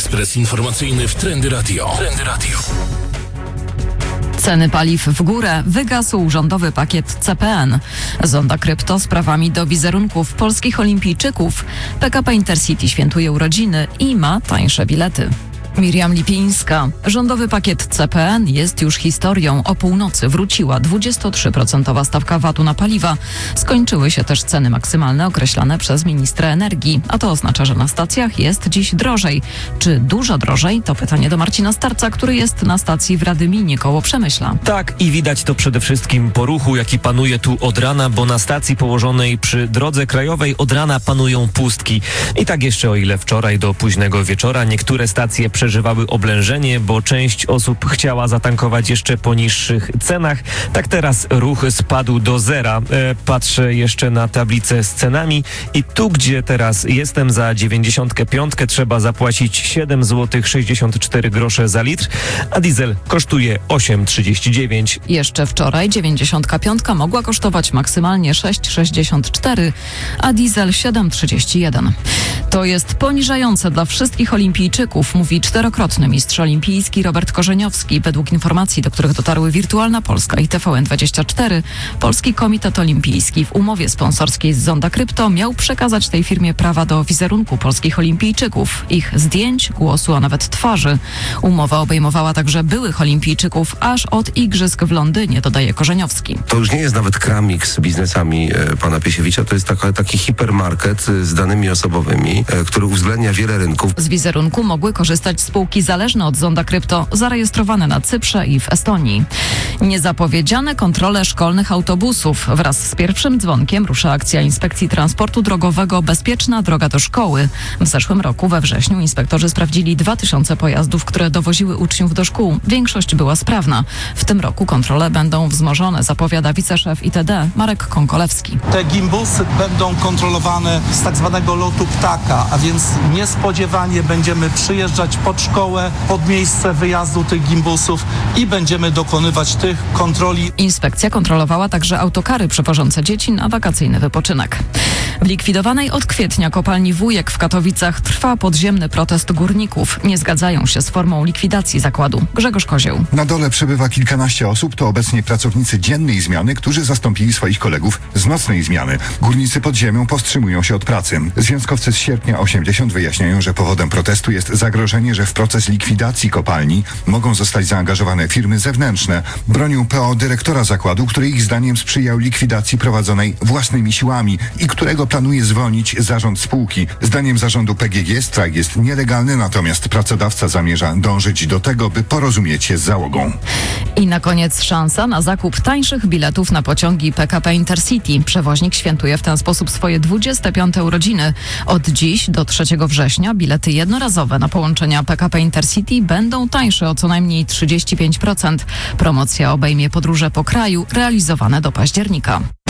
Ekspres informacyjny w Trendy Radio. Ceny paliw w górę, wygasł rządowy pakiet CPN. Zonda Krypto z prawami do wizerunków polskich olimpijczyków. PKP Intercity świętuje urodziny i ma tańsze bilety. Miriam Lipińska. Rządowy pakiet CPN jest już historią. O północy wróciła 23% stawka VAT-u na paliwa. Skończyły się też ceny maksymalne określane przez ministra energii. A to oznacza, że na stacjach jest dziś drożej. Czy dużo drożej? To pytanie do Marcina Starca, który jest na stacji w Radyminie koło Przemyśla. Tak, i widać to przede wszystkim po ruchu, jaki panuje tu od rana, bo na stacji położonej przy drodze krajowej od rana panują pustki. I tak jeszcze o ile wczoraj do późnego wieczora niektóre stacje przeżywały oblężenie, bo część osób chciała zatankować jeszcze po niższych cenach. Tak teraz ruch spadł do zera. Patrzę jeszcze na tablicę z cenami i tu, gdzie teraz jestem, za 95 trzeba zapłacić 7 zł 64 grosze za litr, a diesel kosztuje 8,39. Jeszcze wczoraj 95 mogła kosztować maksymalnie 6,64, a diesel 7,31. To jest poniżające dla wszystkich olimpijczyków, mówi czterokrotny mistrz olimpijski Robert Korzeniowski. Według informacji, do których dotarły Wirtualna Polska i TVN24, Polski Komitet Olimpijski w umowie sponsorskiej z Zonda Krypto miał przekazać tej firmie prawa do wizerunku polskich olimpijczyków, ich zdjęć, głosu, a nawet twarzy. Umowa obejmowała także byłych olimpijczyków aż od igrzysk w Londynie, dodaje Korzeniowski. To już nie jest nawet kramik z biznesami pana Piesiewicza, to jest taki hipermarket z danymi osobowymi, który uwzględnia wiele rynków. Z wizerunku mogły korzystać spółki zależne od Zonda Krypto, zarejestrowane na Cyprze i w Estonii. Niezapowiedziane kontrole szkolnych autobusów. Wraz z pierwszym dzwonkiem rusza akcja Inspekcji Transportu Drogowego Bezpieczna droga do szkoły. W zeszłym roku we wrześniu inspektorzy sprawdzili 2000 pojazdów, które dowoziły uczniów do szkół. Większość była sprawna. W tym roku kontrole będą wzmożone, zapowiada wiceszef ITD Marek Konkolewski. Te gimbusy będą kontrolowane z tak zwanego lotu ptaka, a więc niespodziewanie będziemy przyjeżdżać pod szkołę, pod miejsce wyjazdu tych gimbusów i będziemy dokonywać tych kontroli. Inspekcja kontrolowała także autokary przewożące dzieci na wakacyjny wypoczynek. W likwidowanej od kwietnia kopalni Wujek w Katowicach trwa podziemny protest górników. Nie zgadzają się z formą likwidacji zakładu. Grzegorz Kozieł. Na dole przebywa kilkanaście osób, to obecnie pracownicy dziennej zmiany, którzy zastąpili swoich kolegów z nocnej zmiany. Górnicy pod ziemią powstrzymują się od pracy. Związkowcy z Sierpnia 80 wyjaśniają, że powodem protestu jest zagrożenie, że w proces likwidacji kopalni mogą zostać zaangażowane firmy zewnętrzne. Bronią PO dyrektora zakładu, który ich zdaniem sprzyjał likwidacji prowadzonej własnymi siłami i którego planuje zwolnić zarząd spółki. Zdaniem zarządu PGG strajk jest nielegalny, natomiast pracodawca zamierza dążyć do tego, by porozumieć się z załogą. I na koniec szansa na zakup tańszych biletów na pociągi PKP Intercity. Przewoźnik świętuje w ten sposób swoje 25. urodziny. Od dziś do 3 września bilety jednorazowe na połączenia PKP Intercity będą tańsze o co najmniej 35%. Promocja obejmie podróże po kraju realizowane do października.